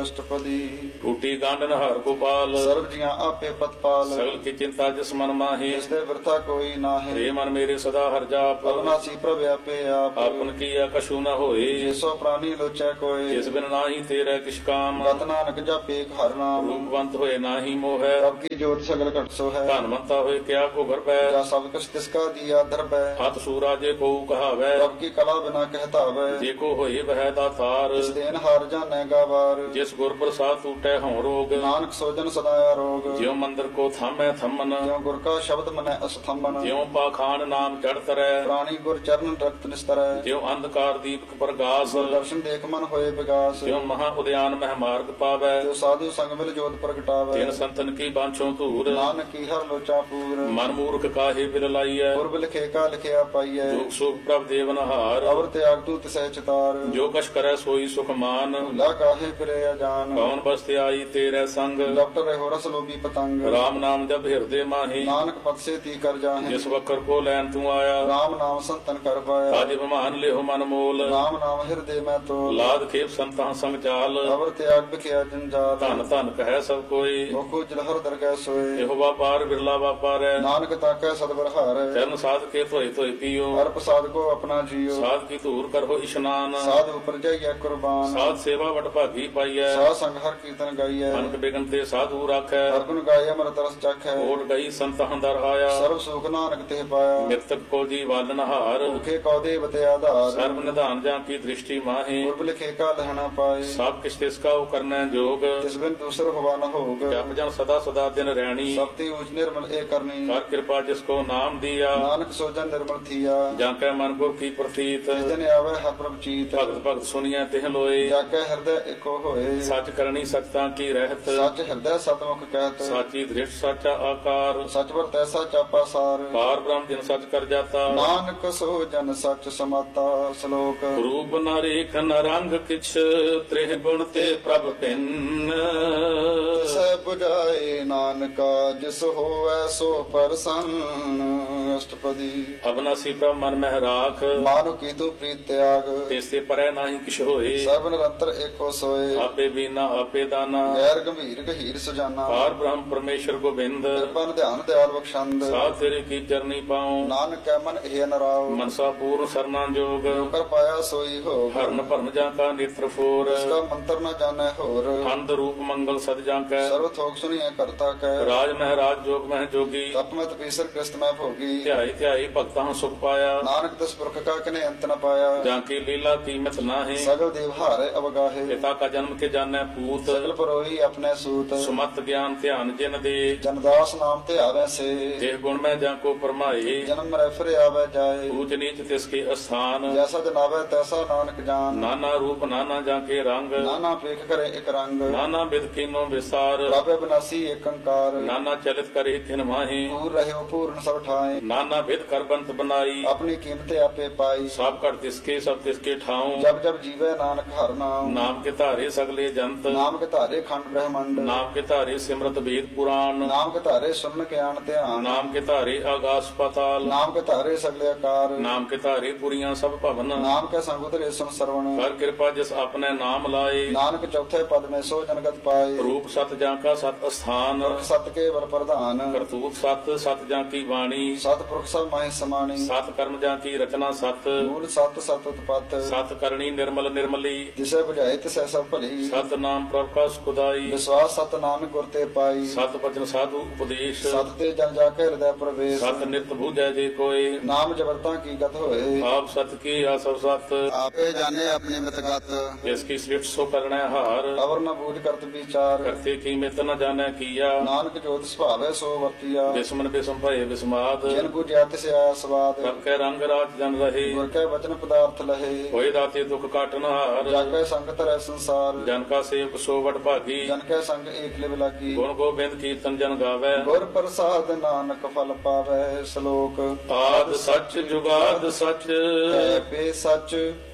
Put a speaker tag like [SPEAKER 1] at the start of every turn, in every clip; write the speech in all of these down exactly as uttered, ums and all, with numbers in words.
[SPEAKER 1] ਅਸ਼ਟਪਦੀ।
[SPEAKER 2] ਟੂਟੀ ਗਾਂਡਨ ਹਰ ਗੋਪਾਲ
[SPEAKER 1] ਸਰਬ ਜੀਆਂ ਆਪੇ ਪਤਪਾਲ।
[SPEAKER 2] ਸਗਲ ਕੀ ਚਿੰਤਾ ਜਿਸ ਮਨ ਮਾਹੀ
[SPEAKER 1] ਜਿਸ ਦੇ ਵਰਤਾ ਕੋਈ ਨਾਹੀਂ।
[SPEAKER 2] ਰੇ ਮਨ ਮੇਰੇ ਸਦਾ ਹਰ ਜਾਪ
[SPEAKER 1] ਅਬਨਾਸੀ ਪ੍ਰਭ ਆਪੇ ਆਪ।
[SPEAKER 2] ਆਪਨ ਕੀਆ ਕਛੂ ਨ ਹੋਏ
[SPEAKER 1] ਜਿਸੋ ਪ੍ਰਾਨੀ ਲੋਚੈ ਕੋਇ।
[SPEAKER 2] ਜਿਸ ਬਿਨ ਨਾਹੀ ਤੇਰਾ ਕਿਛ ਕਾਮ
[SPEAKER 1] ਗਤ ਨਾਨਕ ਜਪੇ ਹਰ ਨਾਮ।
[SPEAKER 2] ਰੂਪਵੰਤ ਹੋਏ ਨਾਹੀ ਮੋਹੈ
[SPEAKER 1] ਪ੍ਰਭ ਕੀ ਜੋਤ ਸਗਲ ਘਟ ਸੋ ਹੈ।
[SPEAKER 2] ਧਨਵੰਤਾ ਹੋਏ ਕਿਆ ਕੋ ਗਰਬੈ
[SPEAKER 1] ਜਾ ਸਭ ਕੁਛ ਤਿਸਕਾ ਦੀਆ ਦਰਬੈ।
[SPEAKER 2] ਹੱਥ ਸੂਰਾ ਜੇ ਕੋ ਕਹਾਵੈ
[SPEAKER 1] ਪ੍ਰਭ ਕੀ ਕਲਾ ਬਿਨਾ ਕਹਿਤਾਵੈ।
[SPEAKER 2] ਜੇ ਕੋ ਹੋਏ ਵਹਿ ਦਾਤਾਰ
[SPEAKER 1] ਇਸ ਦੇਨ ਹਾਰ ਜਾਣੈ ਗਾਵਾਰ।
[SPEAKER 2] ਜਿਸ ਗੁਰ ਪ੍ਰਸਾਦ ਟੂਟੈ ਹਉ ਰੋਗ
[SPEAKER 1] ਨਾਨਕ ਸੋਜਨ ਸਦਾ ਰੋਗ।
[SPEAKER 2] ਜਿਉ ਮੰਦਰ ਕੋ ਥਾਮੈ ਥੰਮਨ
[SPEAKER 1] ਜਿਉ ਗੁਰ ਕਾ ਸ਼ਬਦ ਮਨੈ ਅਸਥੰਬਨ।
[SPEAKER 2] ਜਿਉ ਪਾਖਾਨ ਨਾਮ ਚੜ ਤਰੈ
[SPEAKER 1] ਪ੍ਰਾਣੀ ਗੁਰ ਚਰਨ ਰਖਤ ਨਿਸਤਰੈ।
[SPEAKER 2] ਜਿਉ ਅੰਧਕਾਰ ਦੀਪਕ ਪ੍ਰਗਾਸ
[SPEAKER 1] ਦਰਸ਼ਨ ਦੇਖ ਮਨ ਹੋਏ ਵਿਗਾਸ।
[SPEAKER 2] ਜਿਉ ਮਹਾ ਉਦਿਆਨ ਮਹਿ ਮਾਰਗ ਪਾਵੈ
[SPEAKER 1] ਜੋ ਸਾਧੂ ਸੰਗ ਮਿਲ ਜੋਤ ਪ੍ਰਗਟਾਵੈ।
[SPEAKER 2] ਤਿਨ ਸੰਤਨ ਕੀ ਬਾਂਛੋ ਧੂਰ
[SPEAKER 1] ਨਾਨਕ ਕੀ ਹਰ ਲੋਚਾ ਪੂਰ।
[SPEAKER 2] ਮਨ ਮੂਰਖ ਕਾਹੇ ਬਿਲ ਲਾਈਐ
[SPEAKER 1] ਪੁਰਬ ਲਿਖੇ ਕਾ ਲਿਖਿਆ ਪਾਈਐ।
[SPEAKER 2] ਦੁਖ ਸੁਖ ਪ੍ਰਭ ਦੇਵਨਹਾਰ
[SPEAKER 1] ਅਵਰ ਤਿਆਗ ਤੂ ਤਿਸੈ ਚਿਤਾਰ।
[SPEAKER 2] ਜੋ ਕਛ ਕਰੈ ਸੋਈ ਸੁਖ ਮਾਨ
[SPEAKER 1] ਭੁਲਾ ਕਾਹੇ ਫਿਰੇ ਅਜਾਨ।
[SPEAKER 2] ਕੌਣ ਬਸਤਿ ਆਈ ਤੇਰੇ ਸੰਗ
[SPEAKER 1] ਡਾਕਟਰ ਰਹਿਓ ਰਸ ਲੋਭੀ ਪਤੰਗ।
[SPEAKER 2] ਰਾਮ ਨਾਮ ਜਪ ਹਿਰਦੇ ਮਾਹੀ
[SPEAKER 1] ਨਾਨਕ ਪਤ ਸੇ ਤੀ ਕਰ ਜਾਹੇ।
[SPEAKER 2] ਜਿਸ ਵਕਰ ਕੋ ਲੈਣ ਤੂੰ ਆਇਆ
[SPEAKER 1] ਰਾਮ ਨਾਮ ਸੰਤਨ ਕਰ ਪਾਇਆ।
[SPEAKER 2] ਤਾਜ ਬਿਮਾਨ ਲਿਓ ਮਨ ਮੋਲ
[SPEAKER 1] ਰਾਮ ਨਾਮ ਹਿਰਦੇ ਮੈਂ ਤੋਲ।
[SPEAKER 2] ਲਾਦ ਖੇਪ ਸੰਤਾਂ ਸੰਗ ਚਾਲ
[SPEAKER 1] ਅਵਰ ਤਿਆਗ ਬਿਖਿਆ ਜੰਜਾਲ।
[SPEAKER 2] ਧਨ ਧਨ ਕਹੈ ਸਭ ਕੋਈ
[SPEAKER 1] ਮੁਖੋ ਜਲਹਰ ਦਰਗਹਿ ਸੋਏ।
[SPEAKER 2] ਇਹੋ ਵਾਪਾਰ ਬਿਰਲਾ ਵਾਪਾਰੈ
[SPEAKER 1] ਨਾਨਕ ਤਾਕੈ ਸਤਿਗੁਰ ਹਾਰੈ।
[SPEAKER 2] ਚਰਨ ਸਾਧ ਕੇ ਧੋਏ ਧੋਏ ਪੀਓ
[SPEAKER 1] ਹਰ ਪ੍ਰਸਾਦ ਕੋ ਆਪਣਾ ਜੀਓ।
[SPEAKER 2] ਸਾਧ ਕੀ ਧੂਰ ਕਰੋ ਇਸ਼ਨਾਨ
[SPEAKER 1] ਸਾਧ ਉਪਰ ਜਾਈਐ ਕੁਰਬਾਨ।
[SPEAKER 2] ਸਾਧ ਸੇਵਾ ਵਡ ਭਾਗੀ ਪਾਈਐ
[SPEAKER 1] ਸਾਧ ਸੰਗ ਹਰ ਕੀਰਤਨ ਗਾਈਐ।
[SPEAKER 2] ਅਨਕ ਬਿਗਨ ਤੇ ਸਾਧੂ ਰਾਖੈ
[SPEAKER 1] ਹਰ ਗੁਣ ਗਾਏ ਅਮਰਤ ਰਸ ਚਖੈ।
[SPEAKER 2] ਓਟ ਗਈ ਸੰਤਹੁ ਦਰ ਆਇਆ
[SPEAKER 1] ਸਰਬ ਸੁਖ ਨਾਨਕ ਤੇ ਪਾਇਆ।
[SPEAKER 2] ਮਿਰਤਕ ਕੋ ਜੀ ਵਾਲਨ ਹਾਰ
[SPEAKER 1] ਭੁਖੇ ਕਉ ਦੇਵ ਤੇ ਆਧਾਰ।
[SPEAKER 2] ਸਰਬ ਨਿਧਾਨ ਜਾਂ ਕੀ ਦ੍ਰਿਸ਼ਟੀ ਮਾਹੀ
[SPEAKER 1] ਪੁਰਬ ਲਿਖੇ ਕਾ ਲਹਣਾ ਪਾਏ।
[SPEAKER 2] ਸਭ ਕਿਛ ਤਿਸ ਕਾ ਕਰਨੈ ਜੋਗ
[SPEAKER 1] ਤਿਸ ਬਿਨ ਦੂਸਰ ਹੋਵਾ ਨ ਹੋਗ।
[SPEAKER 2] ਜਪ ਜਨ ਸਦਾ ਸਦਾ ਦਿਨ ਰਹਿਣੀ
[SPEAKER 1] ਸਭ ਤੇ ਊਚ ਨਿਰਮਲ ਏ ਕਰਨੀ।
[SPEAKER 2] ਕਰ ਕਿਰਪਾ ਜਿਸ ਕੋ ਨਾਮ ਦੀਆ
[SPEAKER 1] ਨਾਨਕ ਸੋਜਨ ਨਿਰਮਲ ਥੀਆ।
[SPEAKER 2] ਜਾਂ ਕੈ ਮਨ ਗੁਰ ਕੀ ਪ੍ਰਤੀਤ
[SPEAKER 1] ਜਿਸ ਦਿਨ ਆਵੇ ਹਰ ਪ੍ਰਭ ਚੀਤ।
[SPEAKER 2] ਭਗਤ ਭਗਤ ਸੁਣੀਐ ਤਿਹ ਲੋਏ
[SPEAKER 1] ਜਾ ਕੇ ਹਿਰਦੈ ਏਕੋ ਹੋਏ।
[SPEAKER 2] ਸੱਚ ਕਰਨੀ ਸਚਤਾ ਕੀ ਰਹਿਤ
[SPEAKER 1] ਸੱਚ ਹਿਰਦੈ ਸਤਮੁਖ ਕਹਿਤ।
[SPEAKER 2] ਸਾਚੀ ਦ੍ਰਿਸ਼ਟ ਸਾਚਾ ਆਕਾਰ
[SPEAKER 1] ਸਚ ਵਰ ਤੈਸਾ ਚਾਪਾ ਸਾਰ।
[SPEAKER 2] ਪਾਰ ਬ੍ਰਹਮ ਜਿਨ ਸਚ ਕਰ ਜਾਤਾ
[SPEAKER 1] ਨਾਨਕ ਸੋ ਜਨ ਸਚ ਸਮਾਤਾ। ਸ਼ਲੋਕ
[SPEAKER 2] ਰੂਪ ਨ ਰੇਖ ਨ ਰੰਗ ਕਿਛ ਤ੍ਰਿਹ ਗੁਣ ਤੇ ਪ੍ਰਭ ਭਿੰਨ
[SPEAKER 1] ਤਿਸੈ 부ਝਾਏ ਨਾਨਕਾ ਜਿਸ ਹੋਵੈ ਸੋ ਪਰਸੰਨ। ਅਸ਼ਟਪਦੀ।
[SPEAKER 2] ਅਬਨਾਸੀ ਪ੍ਰਭ ਮਨ ਮਹਿ ਰਾਖ
[SPEAKER 1] ਮਾਨੁ ਕੀਤੂ ਪ੍ਰੀਤ ਤਿਆਗ।
[SPEAKER 2] ਤਿਸ ਤੇ ਪਰੈ ਨਾਹੀ ਕਿਛ ਹੋਏ
[SPEAKER 1] ਸਰਬ ਨਿਰੰਤਰ ਏਕੋ ਸੋਏ।
[SPEAKER 2] ਆਪੇ ਬੀਨਾ ਆਪੇ ਦਾਨਾ
[SPEAKER 1] ਗੈਰ ਗੰਭੀਰ ਗਹੀਰ ਸੁਜਾਨਾ।
[SPEAKER 2] ਪਾਰ ਬ੍ਰਹਮ ਪਰਮੇਸ਼ਰ ਗੋਬਿੰਦ
[SPEAKER 1] ਕਿਰਪਨ ਧਿਆਨ ਦਿਆਲ ਬਖਸ਼ੰਦ।
[SPEAKER 2] ਸਾਧ ਤੇਰੇ ਕੀ ਚਰਨੀ ਪਾਉ
[SPEAKER 1] ਨਾਨਕ ਕੈ ਮਨ ਇਹ ਨਰਾਉ।
[SPEAKER 2] ਮਨਸਾ ਪੂਰਨ ਸਰਨਾ ਜੋਗ
[SPEAKER 1] ਕਰ ਪਾਇਆ ਸੋਈ ਹੋ।
[SPEAKER 2] ਹਰਨ ਭਰਨ ਜਾਂ ਕਾ ਨੇਤਰ ਫੋਰ
[SPEAKER 1] ਇਸਕਾ ਮੰਤਰ ਨ ਜਾਣੈ ਹੋਰ।
[SPEAKER 2] ਅੰਧ ਰੂਪ ਮੰਗਲ ਸਦ ਜਾਂ ਕੈ
[SPEAKER 1] ਸਰਵ ਥੋਕ ਸੁਣੀਐ ਕਰਤਾ ਕੈ।
[SPEAKER 2] ਰਾਜ ਮਹਿਰਾਜ ਜੋਗ ਮਹਿ ਜੋਗੀ
[SPEAKER 1] ਤਪ ਮਤ ਪੀਸਰ ਕ੍ਰਿਸਤ ਮੈਂ ਭੋਗੀ।
[SPEAKER 2] ਧਿਆਈ ਧਿਆਈ ਭਗਤਾਂ ਸੁਖ ਪਾਇਆ
[SPEAKER 1] ਨਾਨਕ ਤਿਸ ਪੁਰਖ ਕਾ ਕਿਨੇ ਅੰਤ ਨ ਪਾਇਆ।
[SPEAKER 2] ਜਾਂ ਕੀ ਲੀਲਾ ਕੀਮਤ ਨਾਹੀ
[SPEAKER 1] ਸਗਲ ਦੇਵ ਹਾਰੇ ਅਵਗਾਹੇ।
[SPEAKER 2] ਪਿਤਾ ਕਾ ਜਨਮ ਕੇ ਜਾਣੈ ਪੂਤ
[SPEAKER 1] ਸਗਲ ਪਰੋਹੀ ਆਪਣੇ ਸੂਤ।
[SPEAKER 2] ਸੁਮਤ ਗਿਆਨ ਧਿਆਨ ਜਿਨ ਦੇ
[SPEAKER 1] ਜਨਦਾਸ ਨਾਮ ਤੇ ਆਵੈ ਸੇ।
[SPEAKER 2] ਦੇਹ ਗੁਣ ਮੈਂ ਜਾਂ ਕੋ ਪਰਮਾਏ
[SPEAKER 1] ਜਨਮ ਮਰੈ ਫਿਰ ਆਵੈ ਜਾਏ।
[SPEAKER 2] ਊਚ ਨੀਚ ਤਿਸ ਕੇ ਅਸਥਾਨ
[SPEAKER 1] ਜੈਸਾ ਜਨਾਵੈ ਤੈਸਾ ਨਾਨਕ ਜਾਨ।
[SPEAKER 2] ਨਾਨਾ ਰੂਪ ਨਾਨਾ ਜਾਂ ਕੇ ਰੰਗ
[SPEAKER 1] ਨਾਨਾ ਪੇਖ ਕਰੇ ਇਕ ਰੰਗ।
[SPEAKER 2] ਨਾਨਾ ਬਿਦ ਕੀਨੋ ਵਿਸਾਰ
[SPEAKER 1] ਪ੍ਰਭ ਬਿਨਾਸੀ ਏਕ ਓੰਕਾਰ।
[SPEAKER 2] ਨਾਨਾ ਚਲਿਤ ਕਰੇ ਤਿਨ ਮਾਹੀ
[SPEAKER 1] ਪੂਰ ਰਹਿਓ ਪੂਰਨ ਸਭ ਠਾਏ।
[SPEAKER 2] ਨਾਨਾ ਬਿਦ ਕਰ ਬੰਤ ਬਨਾਈ
[SPEAKER 1] ਆਪਣੀ ਕੀਮਤ ਆਪੇ ਪਾਈ।
[SPEAKER 2] ਸਭ ਘਟ ਤਿਸਕੇ ਸਭ ਤਿਸਕੇ ਠਾਉ
[SPEAKER 1] ਜਬ ਜਬ ਜੀਵੈ ਨਾਨਕ ਹਰਿ ਨਾਮ।
[SPEAKER 2] ਨਾਮ ਕੇ ਧਾਰੇ ਸਗਲੇ ਜੰਤ
[SPEAKER 1] ਨਾਮ ਕੇ ਧਾਰੇ ਖੰਡ ਬ੍ਰਹਮੰਡ।
[SPEAKER 2] ਨਾਮ ਕੇ ਧਾਰੇ ਸਿਮਰਤ ਵੇਦ ਪੁਰਾਣ
[SPEAKER 1] ਨਾਮ ਕੇ ਧਾਰੇ ਸੁਨ ਗਿਆਨ ਧਿਆਨ।
[SPEAKER 2] ਨਾਮ ਕੇ ਧਾਰੇ ਆਗਾਸ ਪਾਤਾਲ
[SPEAKER 1] ਨਾਮ ਕੇ ਧਾਰੇ ਸਗਲੇ ਆਕਾਰ।
[SPEAKER 2] ਨਾਮ ਕੇ ਧਾਰੇ ਪੁਰੀਆਂ ਸਭ ਭਵਨ
[SPEAKER 1] ਨਾਮ ਕੇ ਸੰਗ ਉਤਰੇ ਸੁਨ ਸਰਵਣ।
[SPEAKER 2] ਕਰ ਕਿਰਪਾ ਜਿਸ ਆਪਣੇ ਨਾਮ ਲਾਏ
[SPEAKER 1] ਨਾਨਕ ਚੌਥੇ ਪਦ ਮੈਂ ਸੋ ਜਨਗਤ ਪਾਏ।
[SPEAKER 2] ਰੂਪ ਸਤ ਜਾਂ ਕਾ ਸਤ ਅਸਥਾਨ
[SPEAKER 1] ਪੁਰਖ ਸਤ ਕੇ ਵਰ ਪ੍ਰਧਾਨ।
[SPEAKER 2] ਕਰਤੂਤ ਸਤ ਸਤ ਜਾਂ ਕੀ ਬਾਣੀ
[SPEAKER 1] ਸਤ ਪੁਰਖ ਸਭ ਮਾਹਿ ਸਮਾਣੀ।
[SPEAKER 2] ਸਤ ਕਰਮ ਜਾਂ ਕੀ ਰਚਨਾ ਸਤ
[SPEAKER 1] ਮੂਲ ਸਤ ਸਤ ਉਤਪਤ।
[SPEAKER 2] ਸਤ ਕਰਨੀ ਨਿਰਮਲ ਨਿਰਮਲੀ
[SPEAKER 1] ਜਿਸੇ ਬੁਝਾਏ ਤਿਸੈ ਸਭ ਭਲੀ।
[SPEAKER 2] ਸਤ ਨਾਮ ਪ੍ਰਭ ਕਾ ਸੁਖਦਾਈ
[SPEAKER 1] ਵਿਸ਼ਵਾਸ ਸਤ ਨਾਨਕ ਗੁਰ ਤੇ ਪਾਈ।
[SPEAKER 2] ਸਤ ਬਚਨ ਸਾਧੂ ਉਪਦੇਸ਼
[SPEAKER 1] ਸਤ ਤੇ ਜਨ ਜਾ ਕੇ ਹਿਰਦੈ ਪ੍ਰਵੇਸ਼।
[SPEAKER 2] ਸਤ ਨਿਤ ਬੂਝੈ ਜੇ ਕੋਈ
[SPEAKER 1] ਨਾਮ ਜਬਰਤਾ ਕੀ ਗਤ ਹੋਏ।
[SPEAKER 2] ਆਪ ਸਤ ਕੀ ਆ ਸਭ ਸਤ
[SPEAKER 1] ਆਪੇ ਜਾਣੇ ਆਪਣੀ ਮਿਤਗਤ।
[SPEAKER 2] ਜਿਸ ਕੀ ਸ੍ਰਿਸ਼ਟ ਸੋ ਕਰਣੈ ਹਾਰ
[SPEAKER 1] ਅਵਰ ਨ ਬੂਝ ਕਰਤ ਵਿਚਾਰ।
[SPEAKER 2] ਕਰਤੇ ਕੀ ਮਿਤ ਨ ਜਾਣੈ ਕੀਆ
[SPEAKER 1] ਨਾਨਕ ਜੋਤ ਸੁਭਾਵੈ ਸੋ ਵਰਤੀਆ।
[SPEAKER 2] ਬਿਸਮਨ ਬਿਸਮ ਭਏ ਬਿਸਮਾਦ
[SPEAKER 1] ਜਿਨ ਬੁਝਿਆ ਤਿਸ ਆਇਆ ਸਵਾਦ।
[SPEAKER 2] ਪ੍ਰਭ ਕੈ ਰੰਗ ਰਾਤ ਜਨ ਰਹੇ
[SPEAKER 1] ਗੁਰ ਕੈ ਵਚਨ ਪਦਾਰਥ ਲਹੇ।
[SPEAKER 2] ਹੋਏ ਦਾਤੇ ਦੁਖ ਕਾਟਨ ਹਾਰ
[SPEAKER 1] ਜਗ ਕੈ ਸੰਗਤ ਰਹਿ ਸੰਸਾਰ।
[SPEAKER 2] ਜਨ ਕਾ ਸੇਵਕ ਸੋ ਵਡ ਭਾਗੀ
[SPEAKER 1] ਜਨ ਕੈ ਸੰਗ ਏਕ ਲਿਵ ਲਾਗੀ।
[SPEAKER 2] ਗੁਣ ਗੋਬਿੰਦ ਕੀਰਤਨ ਜਨ ਗਾਵੈ
[SPEAKER 1] ਗੁਰ ਪ੍ਰਸਾਦ ਨਾਨਕ ਫਲ ਪਾਵੈ। ਸ਼ਲੋਕ
[SPEAKER 2] ਆਦ ਸੱਚ ਜੁਗਾਦ ਸੱਚ
[SPEAKER 1] ਹੈ ਪੇ ਸੱਚ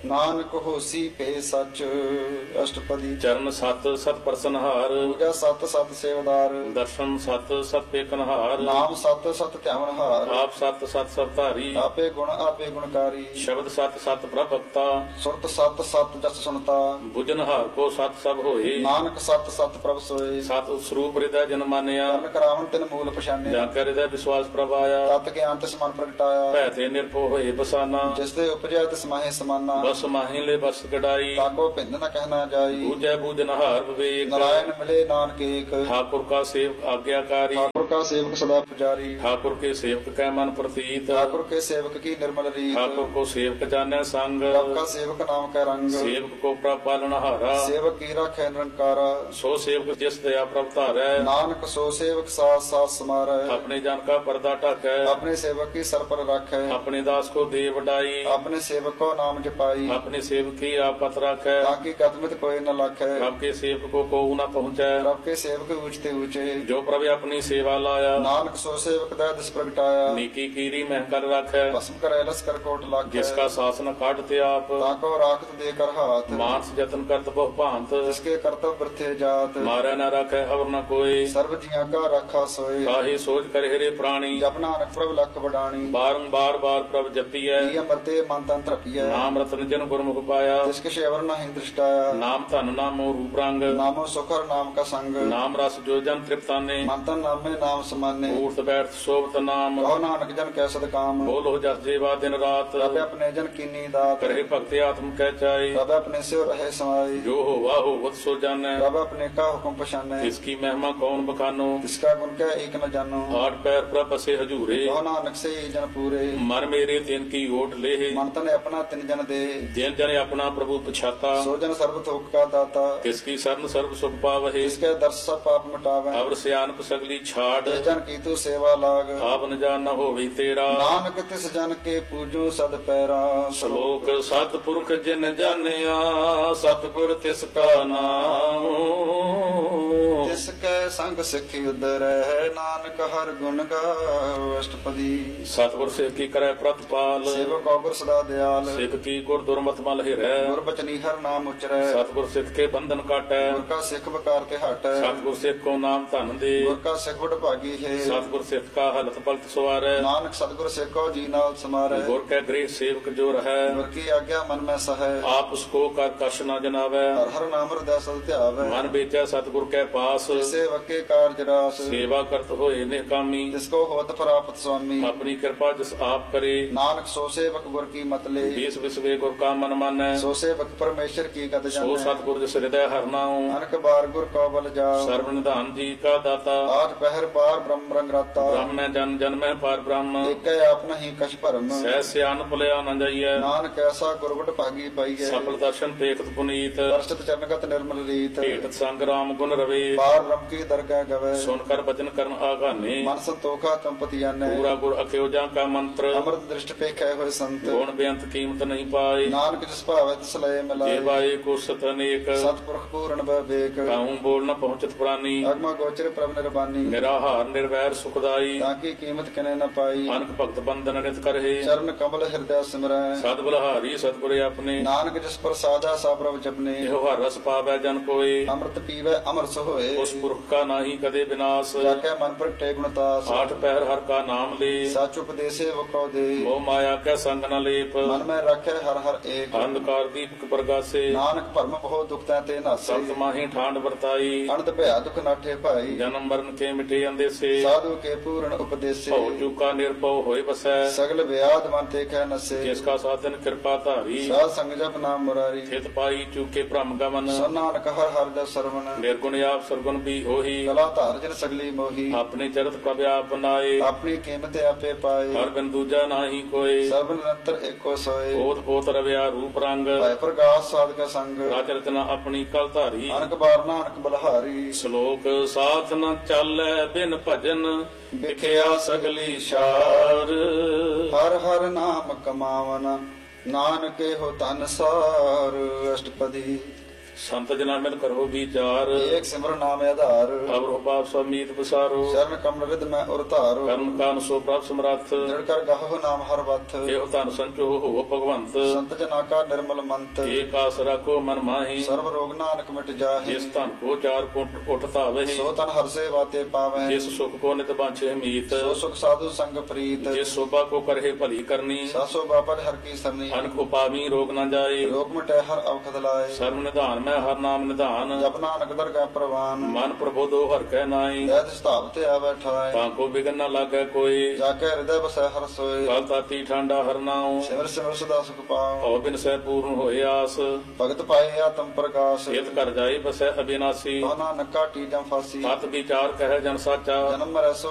[SPEAKER 1] ਨਾਨਕ ਹੋਸੀ ਭੇ ਸੱਚ। ਅਸ਼ਟਪਦੀ।
[SPEAKER 2] ਚਰਨ ਸਤ ਸਤ ਪ੍ਰਸਨਹਾਰ,
[SPEAKER 1] ਪੂਜਾ ਸਤ ਸਤ ਸੇਵਦਾਰ।
[SPEAKER 2] ਦਰਸ਼ਨ ਸਤ ਸਤ ਪੇਖਨਹਾਰ,
[SPEAKER 1] ਨਾਮ ਸਤ ਸਤ ਧਿਆਵਨਹਾਰ।
[SPEAKER 2] ਆਪ ਸਤ ਸਤ ਸਭ ਧਾਰੀ,
[SPEAKER 1] ਆਪੇ ਗੁਣ ਆਪੇ ਗੁਣਕਾਰੀ।
[SPEAKER 2] ਸ਼ਬਦ ਸਤ ਸਤ ਪ੍ਰਭਕਤਾ,
[SPEAKER 1] ਸੁਰਤ ਸਤ ਸਤ ਜਸ ਸੁਨਤਾ।
[SPEAKER 2] ਬੁਝਨਹਾਰ ਕੋ ਸਤ ਸਭ ਹੋਏ,
[SPEAKER 1] ਨਾਨਕ ਸਤ ਸਤ ਪ੍ਰਭ ਸੋਏ।
[SPEAKER 2] ਸਤ ਸਰੂਪ ਹਿਰਦੈ ਜਨ ਮਾਨਿਆ,
[SPEAKER 1] ਕਰਨ ਕਰਾਵਨ ਤਿਨ ਮੂਲ ਪਛਾਨਿਆ।
[SPEAKER 2] ਜਾਂ ਕਰ ਹਿਰਦੈ ਵਿਸ਼ਵਾਸ ਪ੍ਰਭਾਇਆ,
[SPEAKER 1] ਤਤ ਗਿਆਨ ਤਿਸ ਮਨ ਪ੍ਰਗਟਾਇਆ।
[SPEAKER 2] ਭੈ ਤੇ ਨਿਰਭਉ ਹੋਏ ਬਸਾਨਾ,
[SPEAKER 1] ਜਿਸ ਦੇ ਉਪਜਿਆ ਤਿਸ ਮਾਹੇ ਸਮਾਨਾ।
[SPEAKER 2] ਬਸ ਮਾਹੀ ਲੈ ਬਸ ਕਢਾਈ,
[SPEAKER 1] ਤਾਕੋ ਭਿੰਦ ਨ ਕਹਿਣਾ ਜਾਈ।
[SPEAKER 2] ਬੂਝੈ ਬੂਝਨਹਾਰ ਵਿਵੇਕ,
[SPEAKER 1] ਨਾਰਾਇਣ ਮਿਲੇ ਨਾਨਕ ਏਕ।
[SPEAKER 2] ਠਾकुर का सेवक आज्ञाकारी,
[SPEAKER 1] ठाकुर का सेवक सदा पुजारी।
[SPEAKER 2] ठाकुर के सेवक कै मन प्रतीत,
[SPEAKER 1] ठाकुर के सेवक की निर्मल रीत।
[SPEAKER 2] ठाकुर को सेवक जाने संग,
[SPEAKER 1] प्रभ का सेवक नाम का रंग।
[SPEAKER 2] सेवक को प्रभ पालनहारा,
[SPEAKER 1] सेवक की राखे निरंकारा।
[SPEAKER 2] सो सेवक जिस दया प्रभ धारै,
[SPEAKER 1] नानक सो सेवक साथ साथ समारै।
[SPEAKER 2] अपने जन का पर्दा ढकै,
[SPEAKER 1] अपने सेवक की सर पर रखै।
[SPEAKER 2] अपने दास को दे वडाई,
[SPEAKER 1] अपने सेवक को नाम जपाई।
[SPEAKER 2] अपने सेवक की आपत रखै,
[SPEAKER 1] ताकि कदमत कोई न लाखै।
[SPEAKER 2] प्रभ के सेवक को को न पहुँचै,
[SPEAKER 1] प्रभ के सेवक ऊंचते ऊंचे।
[SPEAKER 2] जो प्रभ अपनी सेवा लाया,
[SPEAKER 1] नानक सो सेवक दै दिस प्रगटाया।
[SPEAKER 2] नीकी कीरी मह कर रखै,
[SPEAKER 1] भस्म करे लस कर कोट लाखै।
[SPEAKER 2] जिसका शासन काटते आप,
[SPEAKER 1] ताको राखत देकर हाथ।
[SPEAKER 2] मानस जतन करत बहु भांत,
[SPEAKER 1] जिसके कर्तव्य वृथे जात।
[SPEAKER 2] मारै न रखै अवर न कोई,
[SPEAKER 1] सर्व जिया का रखा सोए।
[SPEAKER 2] काहे सोच कर हेरे प्राणी,
[SPEAKER 1] जप नानक प्रभ लख बडाणी।
[SPEAKER 2] बारंबार बार प्रभ जपियै,
[SPEAKER 1] ये अमरते मन तन तृपिय।
[SPEAKER 2] नाम रतन जन गुरमुख पाया,
[SPEAKER 1] जिसके शेवर नहीं दृष्टाया।
[SPEAKER 2] नाम धन नामो रूप रंग,
[SPEAKER 1] नामो सुखर नाम का संग।
[SPEAKER 2] नाम रस जो जन तृप्ताने,
[SPEAKER 1] मंतन नामे नाम समाने।
[SPEAKER 2] ऊर्त बैठ शोभत नाम,
[SPEAKER 1] कहो नानक जन कैसद काम।
[SPEAKER 2] बोलो जस जेवा दिन रात,
[SPEAKER 1] रब अपने जन कीनी दात।
[SPEAKER 2] करे भक्ति आत्म कह चाई,
[SPEAKER 1] रब अपने से रहे समाई।
[SPEAKER 2] जो हो वाहो वत सो जानै,
[SPEAKER 1] रब अपने का हुक्म पछाने।
[SPEAKER 2] इसकी महिमा कौन बखानो,
[SPEAKER 1] जिसका गुण क्या एक न जानो।
[SPEAKER 2] आठ पैर प्रभ बसे हजूरे,
[SPEAKER 1] कहो नानक से ये जन पूरे।
[SPEAKER 2] मन मेरे तिन की ओट ले,
[SPEAKER 1] मंतन अपना तिन जन दे।
[SPEAKER 2] जिन जन अपना प्रभु पछाता,
[SPEAKER 1] सो जन सर्व थोक का दाता।
[SPEAKER 2] किसकी शरण सर्व सुख पावहे,
[SPEAKER 1] जिसके दर्श सब पाप मिटावे।
[SPEAKER 2] अवर सियानप सगली छाड़,
[SPEAKER 1] जिस जन की तू सेवा लाग।
[SPEAKER 2] आप न जान न होवी तेरा,
[SPEAKER 1] नानक तिस जन के पूजो सद पैरा।
[SPEAKER 2] श्लोक सतपुरख जिन जानिया, सतगुर तिसका नाम,
[SPEAKER 1] तिसके संग सिख उदर है। नानक हर गुण गाओ। अष्टपदी।
[SPEAKER 2] सतगुर सिख की करे प्रतिपाल,
[SPEAKER 1] सेवक औगुर सदा दयाल।
[SPEAKER 2] सिख की गुर दुर्मत मल हिरै,
[SPEAKER 1] गुर बचनी हर नाम उचरै।
[SPEAKER 2] सतगुर सिख के बंधन काटै,
[SPEAKER 1] गुर का सिख बकार ते हटै।
[SPEAKER 2] सतगुर सिख को नाम धन दे,
[SPEAKER 1] गुर का सिख बड़ भागी है।
[SPEAKER 2] सतगुर सिख का हलत पलत सवारै,
[SPEAKER 1] नानक सतगुर सिख को जी नाल समारै।
[SPEAKER 2] गुर के गृह सेवक जो रहै,
[SPEAKER 1] गुर की आज्ञा मन में सहै।
[SPEAKER 2] आप उसको कर कश न जनावै,
[SPEAKER 1] हर हर नाम हृदय सद ध्यावै।
[SPEAKER 2] मन बेचै सतगुर के पास,
[SPEAKER 1] सेवक के कार्य रास।
[SPEAKER 2] सेवा करत होए निकामी,
[SPEAKER 1] जिसको होत प्राप्त स्वामी।
[SPEAKER 2] अपनी कृपा जिस आप करे,
[SPEAKER 1] नानक सो सेवक गुर की मत ले।
[SPEAKER 2] बीस विश्वे गुर का मन मानै,
[SPEAKER 1] सो सेवक परमेश्वर की गत
[SPEAKER 2] सो
[SPEAKER 1] जानै।
[SPEAKER 2] सतगुर जिस हृदय हर नाऊं,
[SPEAKER 1] अनक बार गुर को बल जाओ।
[SPEAKER 2] सर्व निधान जी का दाता,
[SPEAKER 1] आठ पहर पार ब्रह्म रंग राता।
[SPEAKER 2] ब्रह्म में जन जन में पार ब्रह्म,
[SPEAKER 1] एक आप नहीं कछ भरम।
[SPEAKER 2] सह सियान भुलिया न जाइए,
[SPEAKER 1] नानक ऐसा गुरबट भागी पाइए।
[SPEAKER 2] सफल दर्शन पेखत पुनीत,
[SPEAKER 1] दर्शित चरणगत निर्मल रीत।
[SPEAKER 2] भेटत संग राम गुण रवे,
[SPEAKER 1] पार ब्रह्म की दरगाह गवे।
[SPEAKER 2] सुनकर वचन करन आगाने,
[SPEAKER 1] मन संतोखा चंपति आने।
[SPEAKER 2] पूरा गुर अख्योजा का मंत्र,
[SPEAKER 1] अमृत दृष्ट पे खे हुए संत।
[SPEAKER 2] गुण बेअंत कीमत नहीं पाए,
[SPEAKER 1] नानक जिस भावे तिस लय मिलाए।
[SPEAKER 2] जेवाए को सत अनेक,
[SPEAKER 1] सतपुरख पूर्ण विवेक।
[SPEAKER 2] कहूँ बोल न पहुँचत प्राणी,
[SPEAKER 1] अगमा गोचर प्रभ निर्बानी।
[SPEAKER 2] निराहार निर्वैर सुखदाई,
[SPEAKER 1] ताकि कीमत कने न पाई।
[SPEAKER 2] अनक भक्त बंधन नित करहे,
[SPEAKER 1] चरण कमल हृदय सिमरै।
[SPEAKER 2] सद बलहारी सतगुर अपने,
[SPEAKER 1] नानक जिस पर साजा सा प्रभ जपने।
[SPEAKER 2] एहो हर रस पावै जन कोय,
[SPEAKER 1] अमृत पीवै अमर सोए।
[SPEAKER 2] उस पुरख का नाही कदे विनाश,
[SPEAKER 1] जाके मन पर टे गुणतास।
[SPEAKER 2] आठ पहर हर का नाम ले,
[SPEAKER 1] साच उपदेशे वको दे।
[SPEAKER 2] मोह माया के संग न लेप,
[SPEAKER 1] मन में रखे हर हर एक।
[SPEAKER 2] अंधकार दीपक प्रगासे,
[SPEAKER 1] नानक भरम बहु दुख ते नासे।
[SPEAKER 2] सत माही ठांड वर्ताई,
[SPEAKER 1] अनंत भया दुख नाठे भाई।
[SPEAKER 2] जन्म मरण के मिटे अंदेसे,
[SPEAKER 1] साधु के पूर्ण उपदेशे।
[SPEAKER 2] भव चूका निर्भव होय बसै,
[SPEAKER 1] सगल व्याध मन ते कह नसे।
[SPEAKER 2] जिसका साधन कृपा धारी,
[SPEAKER 1] साध संग जप नाम मुरारी।
[SPEAKER 2] थित पाई चूके भ्रम गमन,
[SPEAKER 1] सो नानक हर हर जस सरवण।
[SPEAKER 2] निर्गुण आप सरगुण भी होही,
[SPEAKER 1] कला धार जन सगली मोही।
[SPEAKER 2] अपने चरित प्रभ आप बनाए,
[SPEAKER 1] अपनी कीमत आपे पाए।
[SPEAKER 2] हर बिन दूजा नाही कोय,
[SPEAKER 1] सब निरंतर एको सोए।
[SPEAKER 2] ओत पोत रव्या रूप रंग,
[SPEAKER 1] भय प्रकाश साध का संग।
[SPEAKER 2] राज रचना अपनी कल धारी,
[SPEAKER 1] अनक बार नानक बलहारी।
[SPEAKER 2] श्लोक साथ न चालै बिन भजन, विख्या सगली शार,
[SPEAKER 1] हर हर नाम कमावन। नानके हो तन सार। अष्टपदी।
[SPEAKER 2] ਸੰਤ ਜਨਾ ਮਿਲ ਕਰੋ ਵਿਚਾਰ
[SPEAKER 1] ਏਕ ਸਿਮਰ ਨਾਮ ਆਧਾਰ
[SPEAKER 2] ਅਵਰੋ ਪਾਪ ਸਮੀਤ ਬਸਾਰੋ
[SPEAKER 1] ਸ਼ਰਨ ਕਮਲ ਵਿਦ ਮੈਂ ਉਰ ਧਾਰੋ
[SPEAKER 2] ਕਰਮ ਕਾਨ ਸੋ ਪ੍ਰਭ ਸਮਰੱਥ
[SPEAKER 1] ਦ੍ਰਿੜ ਕਰ ਗਾਹੋ ਨਾਮ ਹਰ ਵਥ
[SPEAKER 2] ਇਹੋ ਧਨ ਸੰਚੋ ਹੋ ਭਗਵੰਤ
[SPEAKER 1] ਸੰਤ ਜਨਾ ਕਾ ਨਿਰਮਲ ਮੰਤ
[SPEAKER 2] ਏਕ ਆਸ ਰੱਖੋ ਮਨ ਮਾਹੀ
[SPEAKER 1] ਸਰਬ ਰੋਗ ਨਾਨਕ ਮਿਟ ਜਾਹੇ
[SPEAKER 2] ਜਿਸ ਧਨ ਕੋ ਚਾਰ ਕੋਟ ਉਠ ਧਾਵਹਿ
[SPEAKER 1] ਸੋ ਤਨ ਹਰ ਸੇਵਾ ਤੇ ਪਾਵੈ
[SPEAKER 2] ਜਿਸ ਸੁਖ ਕੋ ਨਿਤ ਬਾਂਛੇ ਮੀਤ
[SPEAKER 1] ਸੋ ਸੁਖ ਸਾਧੂ ਸੰਗ ਪ੍ਰੀਤ
[SPEAKER 2] ਜਿਸ ਸੋਭਾ ਕੋ ਕਰਹਿ ਭਲੀ ਕਰਨੀ
[SPEAKER 1] ਸਾਸੋ ਬਾਬਾ ਹਰ ਕੀ ਸਰਨੀ
[SPEAKER 2] ਅਨਕ ਉਪਾਵੀ ਰੋਗ ਨਾ ਜਾਏ
[SPEAKER 1] ਰੋਗ ਮਿਟੈ ਹਰ ਅਵਖਦ ਲਾਏ
[SPEAKER 2] ਸਰਬ ਨਿਧਾਨ ਮੈਂ ਹਰ ਨਾਮ ਨਿਧਾਨ
[SPEAKER 1] ਜਪ ਨਾਨਕ ਦਰਗਾਹ ਪ੍ਰਵਾਨ
[SPEAKER 2] ਮਨ ਪ੍ਰਬੋਧੋ ਹਰ ਕਹਿ ਨਾਈ
[SPEAKER 1] ਐਤ ਸਤਾਵ ਤੇ ਆ ਬੈਠਾਏ
[SPEAKER 2] ਤਾਂ ਕੋ ਬਿਗਨ ਨਾ ਲਾਗੈ ਕੋਈ
[SPEAKER 1] ਜਾ ਕੇ ਹਿਰਦੈ ਬਸੈ ਹਰ ਸੋਏ
[SPEAKER 2] ਕਲ ਤਾਤੀ ਠਾਂਡਾ ਹਰ ਨਾਉ
[SPEAKER 1] ਸਿਮਰ ਸਿਮਰ ਸਦਾ ਸੁਖ ਪਾਉ
[SPEAKER 2] ਭਉ ਬਿਨ ਸਹਿ ਪੂਰਨ ਹੋਏ ਆਸ
[SPEAKER 1] ਭਗਤ ਪਾਏ ਆਤਮ ਪ੍ਰਕਾਸ਼
[SPEAKER 2] ਇਤ ਕਰ ਜਾਏ ਬਸੈ ਅਬਿਨਾਸੀ
[SPEAKER 1] ਸੋਨਾ ਨੱਕਾ ਟੀਜਮ ਫਾਸੀ
[SPEAKER 2] ਮਤ ਵਿਚਾਰ ਕਹਿ ਜਨ ਸਾਚਾ
[SPEAKER 1] ਜਨਮ ਮਰੈ ਸੋ